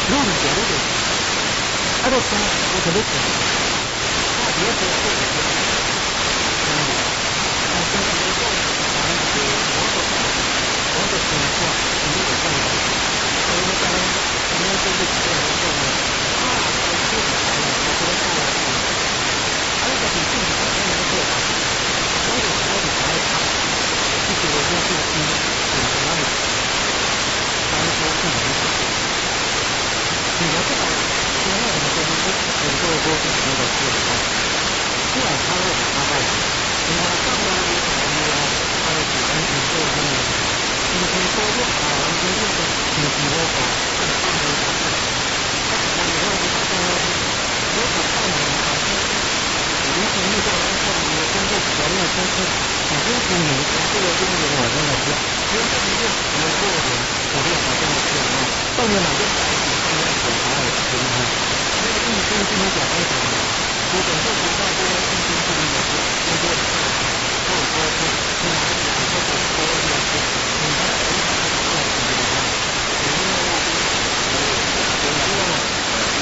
料理してやるで。あとさ、我可不可以？那别说这个。那现在没做，反正是我的情况，肯定得干的。所以说，当然，因为这个企业来说呢，它是最好的，我觉得做了是，还有一个很正常的一个做法，所有孩子孩子，这些我说是很哪里，当然说更难做。你要知道，现在我们说很多都是那个做的，不管他是哪个，你看上面那个他的主人挺做的，你可以说就好，你就是挺多好，很棒的一个，他可能以后就说如果看你好像如果遇到之后你工作条件都是很多经理，这个经理我真的是，其实这一个我做的，我这个好像是啊，后面哪个。